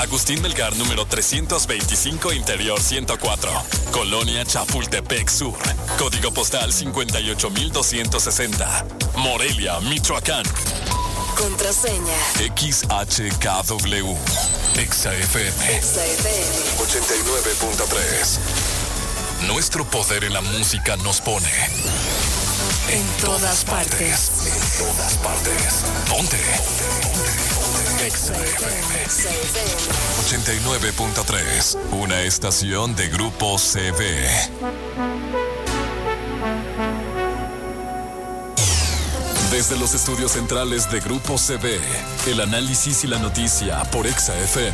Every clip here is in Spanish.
Agustín Melgar, número 325, Interior 104. Colonia Chapultepec Sur. Código postal 58260. Morelia, Michoacán. Contraseña. XHKW. XFM. 89.3. Nuestro poder en la música nos pone en todas partes. En todas partes. Ponte. XFM 89.3. Una estación de Grupo CV. Desde los estudios centrales de Grupo CV, el análisis y la noticia por XFM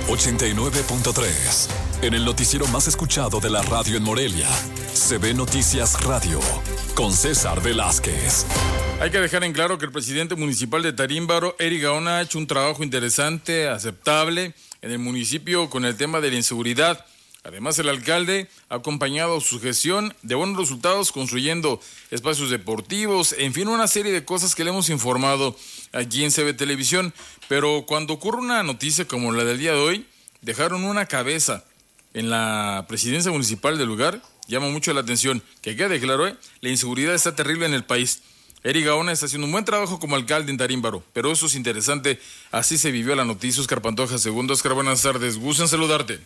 89.3. En el noticiero más escuchado de la radio en Morelia, CV Noticias Radio, con César Velázquez. Hay que dejar en claro que el presidente municipal de Tarímbaro, Eric Gaona, ha hecho un trabajo interesante, aceptable en el municipio con el tema de la inseguridad. Además, el alcalde ha acompañado su gestión de buenos resultados, construyendo espacios deportivos, en fin, una serie de cosas que le hemos informado aquí en CB Televisión. Pero cuando ocurre una noticia como la del día de hoy, dejaron una cabeza en la presidencia municipal del lugar, llama mucho la atención. Que quede claro, la inseguridad está terrible en el país. Eric Gaona está haciendo un buen trabajo como alcalde en Tarímbaro, pero eso es interesante. Así se vivió la noticia. Oscar Pantoja, segundo. Oscar, buenas tardes. Gusto en saludarte.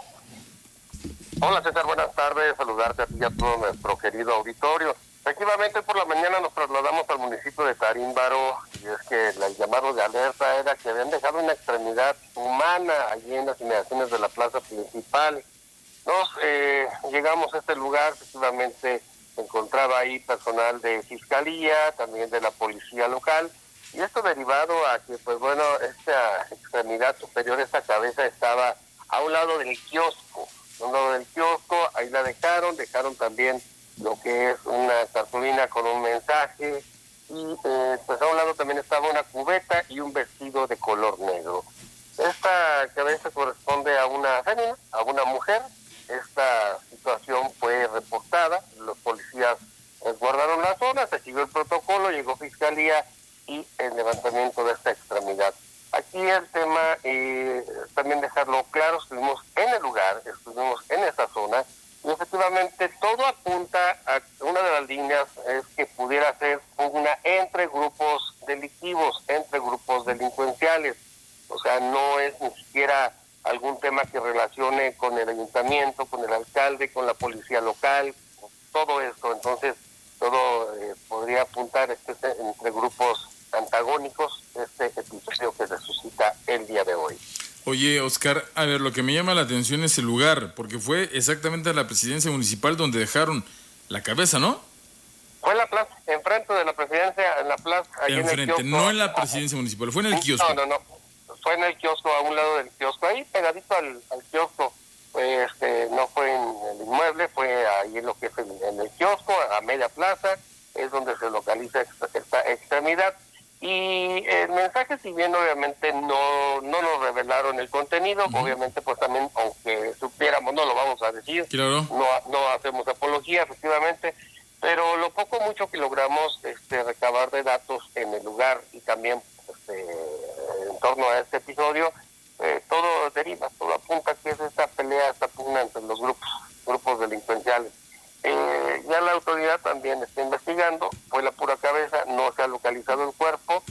Hola César, buenas tardes. Saludarte a ti y a todo nuestro querido auditorio. Efectivamente, por la mañana nos trasladamos al municipio de Tarímbaro y es que el llamado de alerta era que habían dejado una extremidad humana allí en las inmediaciones de la plaza principal. Llegamos a este lugar, efectivamente se encontraba ahí personal de fiscalía, también de la policía local, y esto derivado a que, esta extremidad superior, esta cabeza estaba a un lado del kiosco. A un lado del kiosco, ahí la dejaron también lo que es una cartulina con un mensaje, y a un lado también estaba una cubeta y un vestido de color negro. Esta cabeza corresponde a una fémina, a una mujer. Esta situación fue reportada, los policías guardaron la zona, se siguió el protocolo, llegó fiscalía y el levantamiento de esta extremidad. Aquí el tema, también dejarlo claro, estuvimos en el lugar, estuvimos en esta zona y efectivamente todo apunta a una de las líneas es que pudiera ser pugna entre grupos delictivos, entre grupos delincuenciales. O sea, no es ni siquiera algún tema que relacione con el ayuntamiento, con el alcalde, con la policía local, todo esto. Entonces, todo podría apuntar entre grupos antagónicos este episodio que se suscita el día de hoy. Oye, Oscar, a ver, lo que me llama la atención es el lugar, porque fue exactamente la presidencia municipal donde dejaron la cabeza, ¿no? Fue en la plaza, enfrente de la presidencia, en la plaza, ahí enfrente, en el kiosco. No en la presidencia municipal, fue en el kiosco. No. Fue en el kiosco, a un lado del kiosco, ahí pegadito al kiosco. No fue en el inmueble, fue ahí en lo que es en el kiosco, a media plaza, es donde se localiza esta extremidad. Y el mensaje, si bien obviamente no nos revelaron el contenido, obviamente pues también, aunque supiéramos, no lo vamos a decir, claro. No hacemos apología, efectivamente, pero lo poco mucho que logramos recabar de datos en el lugar y también en torno a este episodio, todo deriva, todo apunta que es esta pelea, esta pugna entre los grupos delincuenciales. Ya la autoridad también está investigando, fue la pura cabeza, no se ha localizado el cuerpo,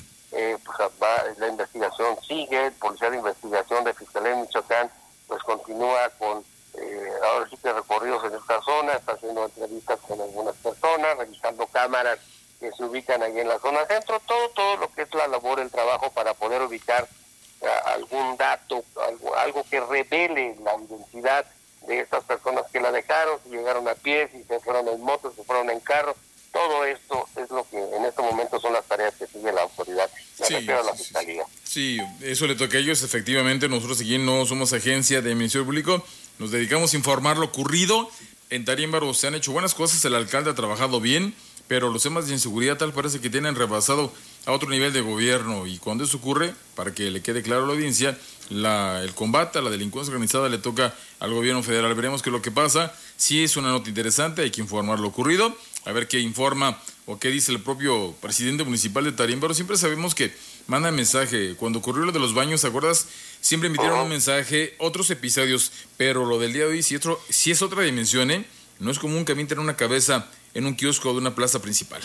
la investigación sigue, el policía de investigación de Fiscalía de Michoacán pues continúa con ahora sí que recorridos en esta zona, está haciendo entrevistas con algunas personas, revisando cámaras que se ubican ahí en la zona centro, todo lo que es la labor, el trabajo para poder ubicar algún dato, algo que revele la identidad de estas personas que la dejaron, si llegaron a pie, si se fueron en moto, si fueron en carro. Todo esto es lo que en este momento son las tareas que sigue la autoridad, la fiscalía. Sí, eso le toca a ellos. Efectivamente, nosotros aquí no somos agencia de Ministerio Público, nos dedicamos a informar lo ocurrido. En Tarímbaro se han hecho buenas cosas, el alcalde ha trabajado bien, pero los temas de inseguridad tal parece que tienen rebasado a otro nivel de gobierno, y cuando eso ocurre, para que le quede claro a la audiencia, el combate a la delincuencia organizada le toca al gobierno federal. Veremos qué es lo que pasa. Sí, es una nota interesante, hay que informar lo ocurrido, a ver qué informa o qué dice el propio presidente municipal de Tarímbaro. Siempre sabemos que manda mensaje. Cuando ocurrió lo de los baños, ¿te acuerdas? Siempre emitieron un mensaje, otros episodios, pero lo del día de hoy sí es otra dimensión, ¿eh? No es común que avienten una cabeza en un kiosco de una plaza principal.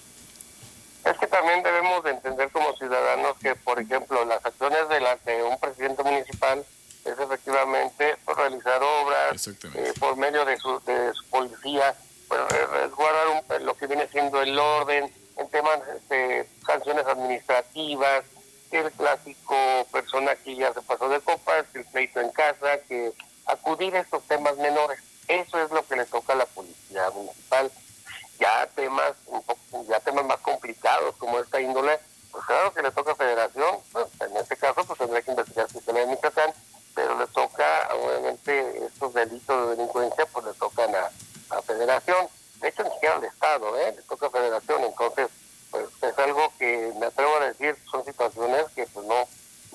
Es que también debemos de entender como ciudadanos que, por ejemplo, las acciones de un presidente municipal es efectivamente por realizar obras, por medio de su policía, pues, resguardar lo que viene siendo el orden, en temas de sanciones administrativas, el clásico persona que ya se pasó de copas, el pleito en casa, que acudir a estos temas menores. Eso es lo que le toca a la policía municipal. Ya temas más complicados como esta índole, pues claro que le toca a Federación. Pues, en este caso pues tendría que investigar Fiscalía de Michoacán, pero le toca, obviamente, estos delitos de delincuencia pues le tocan a Federación. De hecho, ni siquiera al Estado, le toca a Federación. Entonces, pues es algo que me atrevo a decir, son situaciones que pues no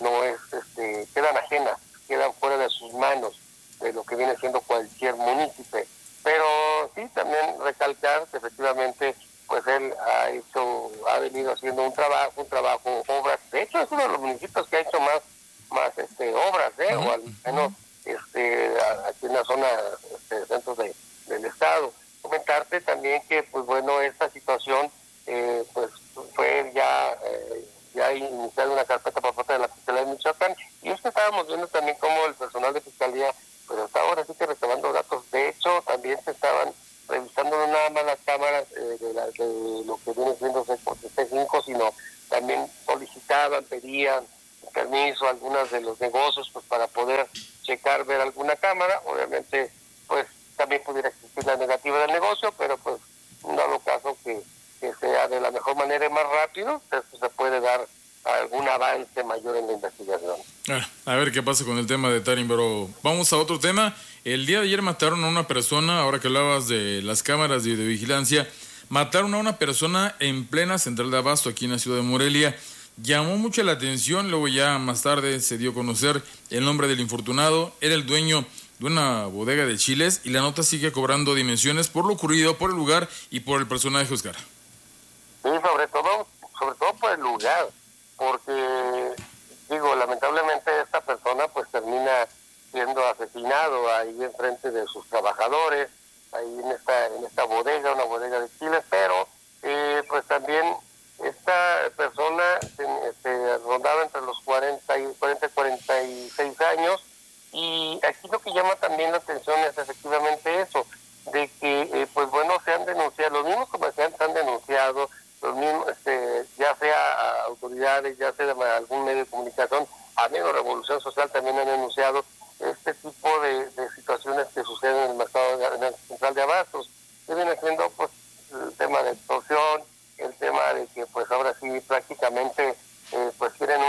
quedan ajenas, quedan fuera de sus manos, de lo que viene siendo cualquier municipio. Pero sí, también recalcar que efectivamente pues él ha venido haciendo un trabajo, obras. De hecho, es uno de los municipios que ha hecho más obras, o al menos aquí en la zona centros del estado. Comentarte también que pues bueno, esta situación pues fue ya iniciada una carpeta por parte de la Fiscalía de Michoacán, y es que estábamos viendo también cómo el personal de Fiscalía pero hasta ahora sí que recabando datos. De hecho, también se estaban revisando no nada más las cámaras de lo que viene siendo C5, sino también solicitaban, pedían permiso a algunas de los negocios pues para poder checar, ver alguna cámara. Obviamente, pues también pudiera existir la negativa del negocio, pero pues no dado caso que sea de la mejor manera y más rápido, pues se puede dar algún avance mayor en la investigación. A ver qué pasa con el tema de Tarímbaro. Vamos a otro tema. El día de ayer mataron a una persona, ahora que hablabas de las cámaras de vigilancia, mataron a una persona en plena central de abasto aquí en la ciudad de Morelia. Llamó mucho la atención, luego ya más tarde se dio a conocer el nombre del infortunado. Era el dueño de una bodega de chiles y la nota sigue cobrando dimensiones por lo ocurrido, por el lugar y por el personaje, Oscar. Sí, sobre todo por el lugar, porque lamentablemente esta persona pues termina siendo asesinado ahí enfrente de sus trabajadores, ahí en esta bodega, una bodega de chiles, pero pues también esta persona rondaba entre los 40 y 46 años, y aquí lo que llama también la atención es efectivamente eso, de que pues bueno, se han denunciado, los mismos comerciantes han denunciado, los mismos, ya sea autoridades, ya sea algún medio de comunicación, a menos Revolución Social también han denunciado este tipo de situaciones que suceden en el mercado, en el central de abastos, que viene siendo pues el tema de extorsión, el tema de que pues ahora sí prácticamente pues quieren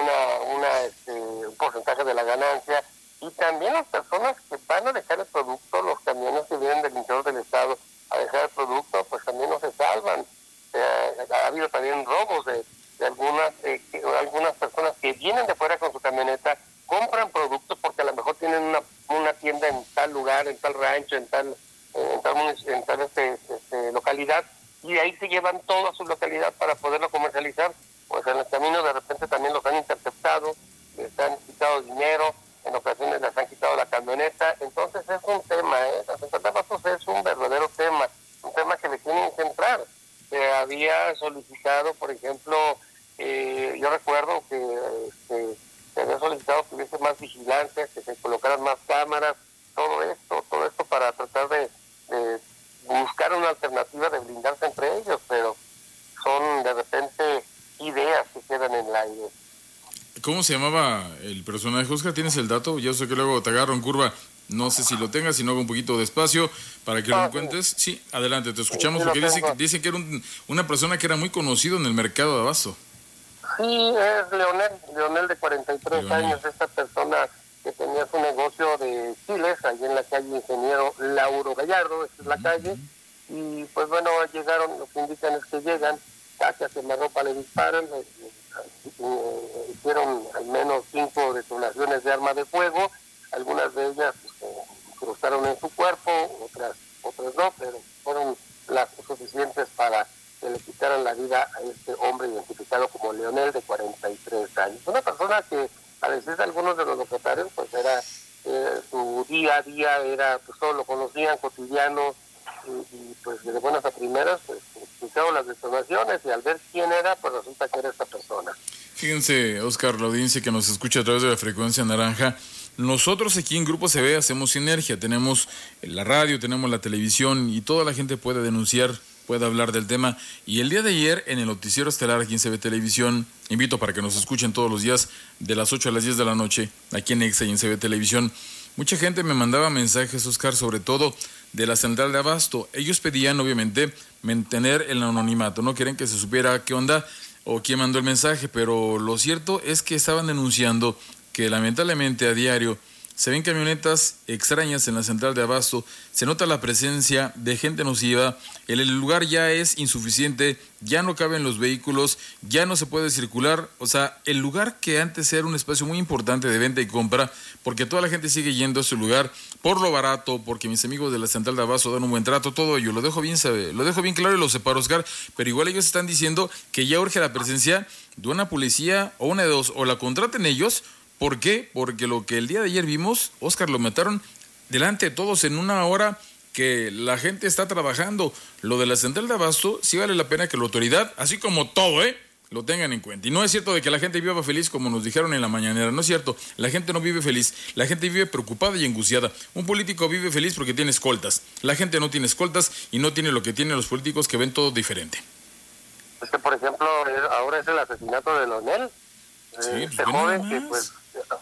un porcentaje de la ganancia, y también las personas que van a dejar el producto, los camiones que vienen del interior del estado a dejar el producto, pues también no se salvan. Ha habido también robos de algunas personas que vienen de fuera con su camioneta, compran productos porque a lo mejor tienen una tienda en tal lugar, en tal rancho, en tal localidad, y de ahí se llevan todo a su localidad para poderlo comercializar. Pues en el camino de repente también los han interceptado, les han quitado dinero, en ocasiones les han quitado la camioneta. Entonces es un tema, la central de abastos es un verdadero tema, un tema que le tienen que entrar. Se había solicitado, por ejemplo, yo recuerdo que se había solicitado que hubiese más vigilancia, que se colocaran más cámaras, todo esto para tratar de buscar una alternativa de blindarse entre ellos, pero son de repente ideas que quedan en el aire. ¿Cómo se llamaba el personaje, Oscar? ¿Tienes el dato? Yo sé que luego te agarro en curva. No sé si lo tengas, si no hago un poquito de espacio para que lo cuentes. Sí, adelante, te escuchamos, porque dice que era una persona que era muy conocido en el mercado de abasto. Sí, es Leonel de 43 años, esta persona que tenía su negocio de chiles, allí en la calle Ingeniero Lauro Gallardo, esta es la calle, y pues bueno, llegaron, lo que indican es que llegan, casi a quemarropa le disparan, hicieron al menos 5 detonaciones de arma de fuego, algunas de ellas cruzaron en su cuerpo, otras no, pero fueron las suficientes para que le quitaran la vida a este hombre identificado como Leonel, de 43 años. Una persona que, a veces algunos de los locatarios, pues era su día a día, era, pues todos lo conocían, cotidiano, y pues de buenas a primeras, pues escucharon las detonaciones, y al ver quién era, pues resulta que era esta persona. Fíjense, Oscar, la audiencia que nos escucha a través de la frecuencia naranja, nosotros aquí en Grupo CB hacemos sinergia, tenemos la radio, tenemos la televisión y toda la gente puede denunciar, puede hablar del tema. Y el día de ayer en el noticiero estelar aquí en CB Televisión, invito para que nos escuchen todos los días de las 8 a las 10 de la noche, aquí en EXA y en CB Televisión. Mucha gente me mandaba mensajes, Oscar, sobre todo de la central de abasto. Ellos pedían, obviamente, mantener el anonimato, no quieren que se supiera qué onda o quién mandó el mensaje, pero lo cierto es que estaban denunciando que lamentablemente a diario se ven camionetas extrañas en la central de abasto, se nota la presencia de gente nociva, el lugar ya es insuficiente, ya no caben los vehículos, ya no se puede circular, o sea, el lugar que antes era un espacio muy importante de venta y compra, porque toda la gente sigue yendo a ese lugar por lo barato, porque mis amigos de la central de abasto dan un buen trato, todo ello, lo dejo bien claro y lo separo, Oscar, pero igual ellos están diciendo que ya urge la presencia de una policía o una de dos, o la contraten ellos. ¿Por qué? Porque lo que el día de ayer vimos, Oscar, lo mataron delante de todos en una hora que la gente está trabajando. Lo de la central de abasto, sí vale la pena que la autoridad, así como todo, lo tengan en cuenta. Y no es cierto de que la gente viva feliz como nos dijeron en la mañanera, no es cierto. La gente no vive feliz, la gente vive preocupada y angustiada. Un político vive feliz porque tiene escoltas. La gente no tiene escoltas y no tiene lo que tienen los políticos, que ven todo diferente. Es que, por ejemplo, ahora es el asesinato de Leonel. Sí, este joven que, pues,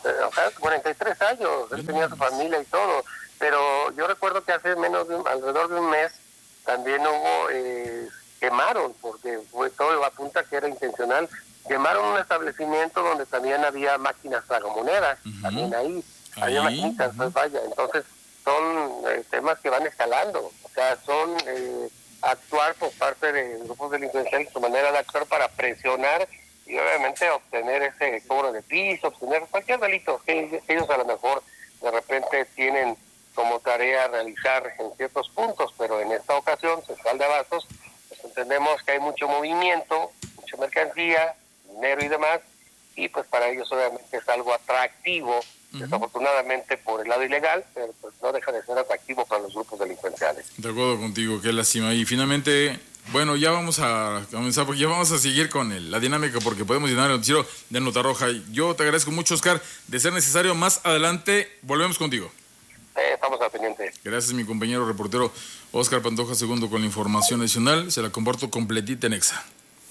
43 años, él tenía su familia y todo, pero yo recuerdo que hace alrededor de un mes también hubo, quemaron, porque fue todo apunta que era intencional, quemaron un establecimiento donde también había máquinas tragamonedas, también ahí había maquinitas, pues vaya, entonces son temas que van escalando, o sea, son actuar por parte de grupos delincuenciales, su manera de actuar para presionar y obviamente obtener ese cobro de piso, obtener cualquier delito que ellos a lo mejor de repente tienen como tarea realizar en ciertos puntos, pero en esta ocasión, central de abastos, pues entendemos que hay mucho movimiento, mucha mercancía, dinero y demás, y pues para ellos obviamente es algo atractivo, desafortunadamente por el lado ilegal, pero pues no deja de ser atractivo para los grupos delincuenciales. De acuerdo contigo, qué lástima. Y finalmente, bueno, ya vamos a comenzar, porque ya vamos a seguir con la dinámica, porque podemos llenar el noticiero de Nota Roja. Yo te agradezco mucho, Oscar, de ser necesario, más adelante volvemos contigo. Estamos al pendiente. Gracias, mi compañero reportero Oscar Pantoja II con la información adicional. Se la comparto completita en EXA.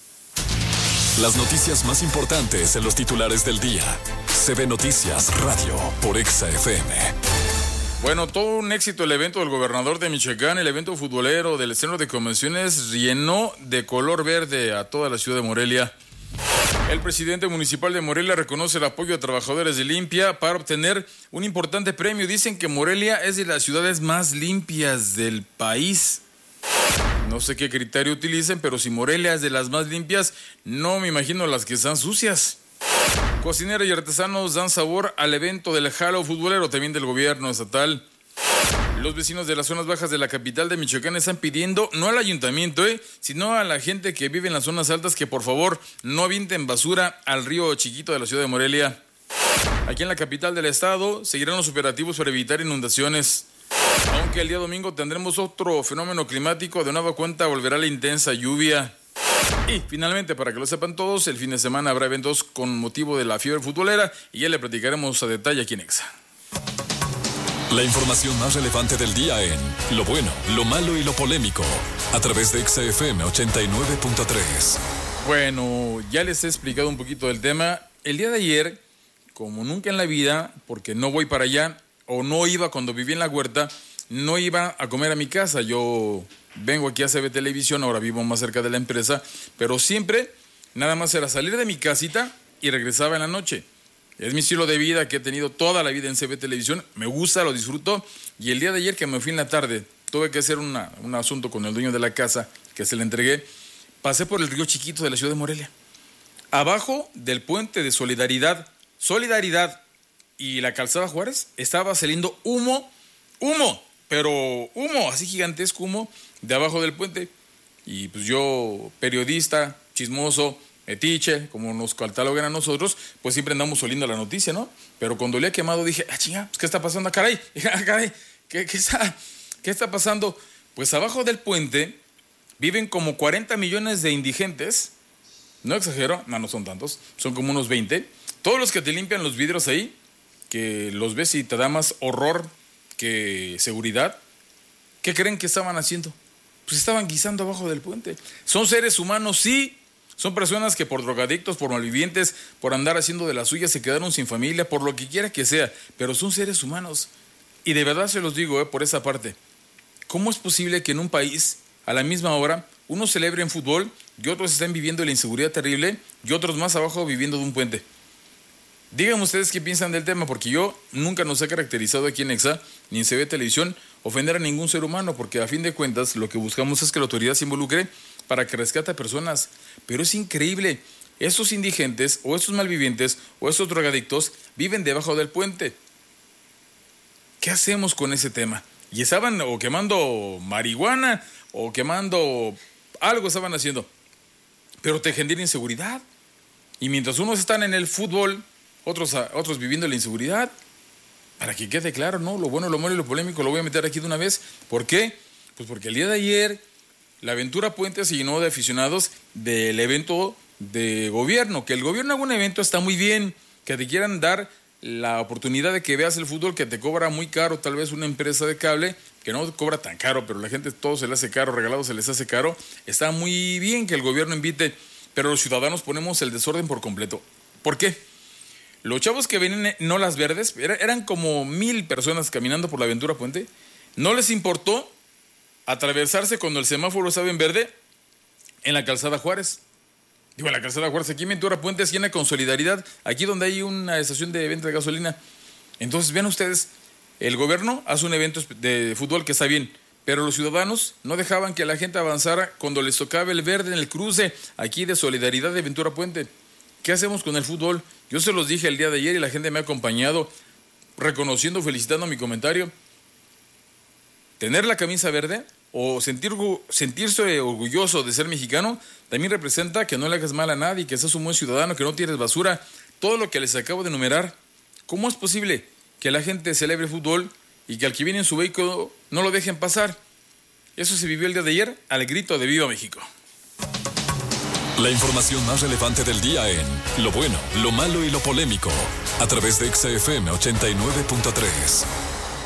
Las noticias más importantes en los titulares del día. CB Noticias Radio por EXA FM. Bueno, todo un éxito el evento del gobernador de Michoacán, el evento futbolero del centro de convenciones llenó de color verde a toda la ciudad de Morelia. El presidente municipal de Morelia reconoce el apoyo a trabajadores de limpia para obtener un importante premio. Dicen que Morelia es de las ciudades más limpias del país. No sé qué criterio utilicen, pero si Morelia es de las más limpias, no me imagino las que están sucias. Cocineros y artesanos dan sabor al evento del Halo futbolero, también del gobierno estatal. Los vecinos de las zonas bajas de la capital de Michoacán están pidiendo, no al ayuntamiento, sino a la gente que vive en las zonas altas, que por favor no avienten basura al río chiquito de la ciudad de Morelia. Aquí en la capital del estado seguirán los operativos para evitar inundaciones. Aunque el día domingo tendremos otro fenómeno climático, de nueva cuenta volverá la intensa lluvia. Y finalmente, para que lo sepan todos, el fin de semana habrá eventos con motivo de la fiebre futbolera y ya le platicaremos a detalle aquí en EXA. La información más relevante del día en lo bueno, lo malo y lo polémico, a través de EXA FM 89.3. Bueno, ya les he explicado un poquito del tema. El día de ayer, como nunca en la vida, porque no voy para allá, o no iba cuando viví en la huerta, no iba a comer a mi casa. Yo vengo aquí a CB Televisión, ahora vivo más cerca de la empresa, pero siempre nada más era salir de mi casita y regresaba en la noche. Es mi estilo de vida que he tenido toda la vida en CB Televisión, me gusta, lo disfruto, y el día de ayer que me fui en la tarde, tuve que hacer un asunto con el dueño de la casa, que se le entregué, pasé por el río chiquito de la ciudad de Morelia. Abajo del puente de Solidaridad y la calzada Juárez, estaba saliendo humo, pero humo, así gigantesco humo, de abajo del puente. y pues yo, periodista, chismoso, metiche, como nos catalogan a nosotros, pues siempre andamos oliendo la noticia, ¿no? Pero cuando le he quemado dije, chinga, pues ¿qué está pasando? Caray, ¿qué está pasando? Pues abajo del puente viven como 40 millones de indigentes, no exagero, no son tantos, son como unos 20, todos los que te limpian los vidrios ahí, que los ves y te da más horror que seguridad. ¿Qué creen que estaban haciendo? Pues estaban guisando abajo del puente. Son seres humanos, sí. Son personas que por drogadictos, por malvivientes, por andar haciendo de las suyas se quedaron sin familia, por lo que quiera que sea. Pero son seres humanos. Y de verdad se los digo, por esa parte. ¿Cómo es posible que en un país, a la misma hora, unos celebren fútbol y otros estén viviendo la inseguridad terrible y otros más abajo viviendo de un puente? Díganme ustedes qué piensan del tema, porque yo nunca nos he caracterizado aquí en EXA, ni en CB Televisión, ofender a ningún ser humano, porque a fin de cuentas lo que buscamos es que la autoridad se involucre para que rescate a personas. Pero es increíble, estos indigentes, o estos malvivientes, o estos drogadictos, viven debajo del puente. ¿Qué hacemos con ese tema? Y estaban o quemando marihuana, o quemando algo estaban haciendo, pero te genera inseguridad. Y mientras unos están en el fútbol, otros viviendo la inseguridad. Para que quede claro, ¿no? Lo bueno, lo malo y lo polémico lo voy a meter aquí de una vez. ¿Por qué? Pues porque el día de ayer la Aventura Puente se llenó de aficionados del evento de gobierno. Que el gobierno haga un evento está muy bien. Que te quieran dar la oportunidad de que veas el fútbol que te cobra muy caro, tal vez una empresa de cable que no cobra tan caro, pero la gente todo se le hace caro, regalado se les hace caro. Está muy bien que el gobierno invite, pero los ciudadanos ponemos el desorden por completo. ¿Por qué? Los chavos que vienen, no las verdes, eran como 1,000 personas caminando por la Aventura Puente, no les importó atravesarse cuando el semáforo estaba en verde en la Calzada Juárez. Digo, en la Calzada Juárez, aquí en Aventura Puente se llena con Solidaridad, aquí donde hay una estación de venta de gasolina. Entonces, vean ustedes, el gobierno hace un evento de fútbol que está bien, pero los ciudadanos no dejaban que la gente avanzara cuando les tocaba el verde en el cruce aquí de Solidaridad de Aventura Puente. ¿Qué hacemos con el fútbol? Yo se los dije el día de ayer y la gente me ha acompañado reconociendo, felicitando mi comentario. Tener la camisa verde o sentirse orgulloso de ser mexicano también representa que no le hagas mal a nadie, que seas un buen ciudadano, que no tires basura. Todo lo que les acabo de enumerar. ¿Cómo es posible que la gente celebre fútbol y que al que viene en su vehículo no lo dejen pasar? Eso se vivió el día de ayer al grito de ¡Viva México! La información más relevante del día en Lo bueno, lo malo y lo polémico, a través de XFM 89.3.